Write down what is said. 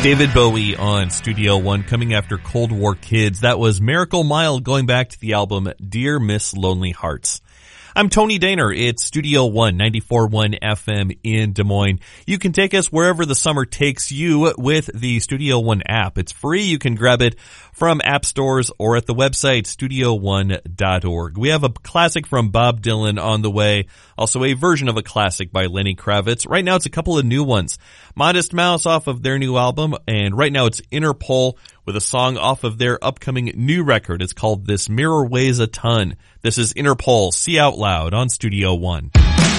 David Bowie on Studio One, coming after Cold War Kids. That was Miracle Mile, going back to the album Dear Miss Lonely Hearts. I'm Tony Daner. It's Studio One, 94.1 FM in Des Moines. You can take us wherever the summer takes you with the Studio One app. It's free. You can grab it from app stores or at the website studio1.org. We have a classic from Bob Dylan on the way. Also a version of a classic by Lenny Kravitz. Right now it's a couple of new ones. Modest Mouse off of their new album, and right now it's Interpol with a song off of their upcoming new record. It's called This Mirror Weighs a Ton. This is Interpol, See Out Loud on Studio One.